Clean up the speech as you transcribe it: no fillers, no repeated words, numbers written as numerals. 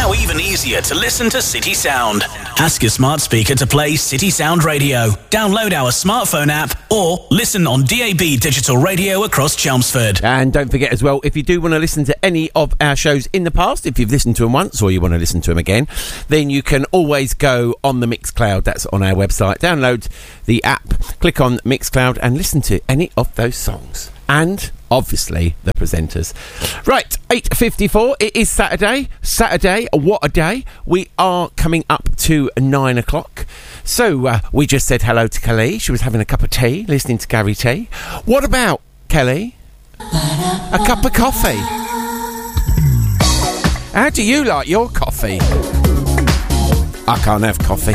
now even easier to listen to City Sound. Ask your smart speaker to play City Sound Radio. Download our smartphone app or listen on DAB digital radio across Chelmsford. And don't forget as well, if you do want to listen to any of our shows in the past, if you've listened to them once or you want to listen to them again, then you can always go on the Mixcloud. That's on our website. Download the app, click on Mixcloud and listen to any of those songs. And obviously the presenters. Right, 8:54. It is Saturday. What a day. We are coming up to 9 o'clock. So we just said hello to Kelly. She was having a cup of tea, listening to Gary T. What about, Kelly? A cup of coffee. How do you like your coffee? I can't have coffee.